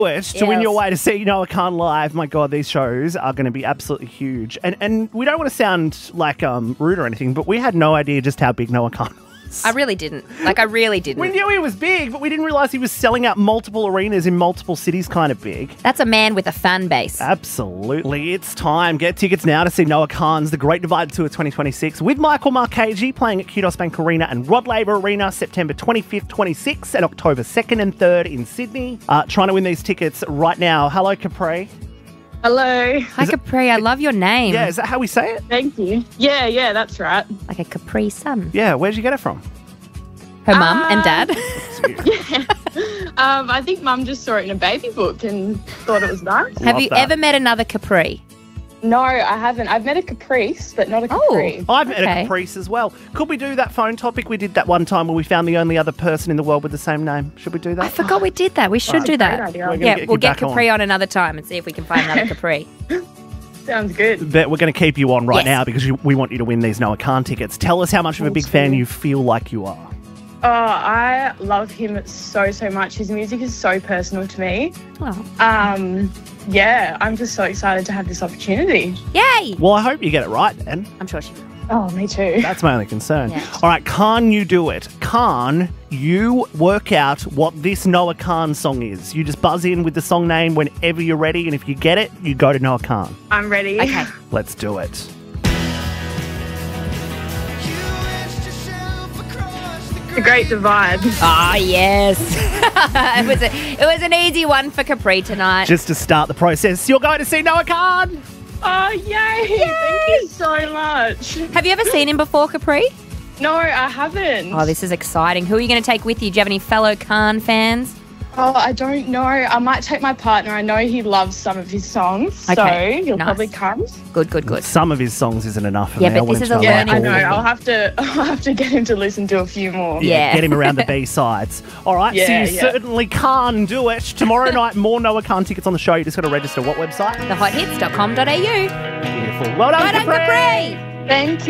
To win your way to see Noah Khan live. My God, these shows are going to be absolutely huge. And we don't want to sound like rude or anything, but we had no idea just how big Noah Khan was. I really didn't. I really didn't. We knew he was big, but we didn't realise he was selling out multiple arenas in multiple cities kind of big. That's a man with a fan base. Absolutely. It's time. Get tickets now to see Noah Khan's The Great Divide Tour 2026 with Michael Marchese playing at Kudos Bank Arena and Rod Laver Arena September 25th, 26th and October 2nd and 3rd in Sydney. Trying to win these tickets right now. Hello, Capri. Hello. Hi, Capri. I love your name. Yeah, is that how we say it? Thank you. Yeah, that's right. Like a Capri Sun. Yeah, where'd you get it from? Her mum and dad. I think Mum just saw it in a baby book and thought it was nice. Have you ever met another Capri? No, I haven't. I've met a Caprice, but not a Capri. I've met a Caprice as well. Could we do that phone topic we did that one time where we found the only other person in the world with the same name? Should we do that? I forgot we did that. We should do that. Yeah, we'll get Capri on another time and see if we can find another Capri. Sounds good. But we're going to keep you on right now because we want you to win these Noah Khan tickets. Tell us how much of a big fan you feel like you are. Oh, I love him so much. His music is so personal to me. Oh. Yeah, I'm just so excited to have this opportunity. Yay! Well, I hope you get it right, then. I'm sure she will. Oh, me too. That's my only concern. Yeah. All right, Khan, you do it. Khan, you work out what this Noah Khan song is. You just buzz in with the song name whenever you're ready, and if you get it, you go to Noah Khan. I'm ready. Okay. Let's do it. The Great Divide. Oh, yes. it was an easy one for Capri tonight. Just to start the process, you're going to see Noah Khan. Oh, yay. Thank you so much. Have you ever seen him before, Capri? No, I haven't. Oh, this is exciting. Who are you going to take with you? Do you have any fellow Khan fans? Oh, I don't know. I might take my partner. I know he loves some of his songs, Okay, so he'll nice. probably come. Good. Some of his songs isn't enough for Yeah, me. but this is a to Yeah, learning I know. curve. I'll have to get him to listen to a few more. Yeah. Get him around the B-sides. All right, so you certainly can do it. Tomorrow night, more Noah Khan tickets on the show. You just got to register what website? Thehothits.com.au. Beautiful. Well done, Capri! Thank you.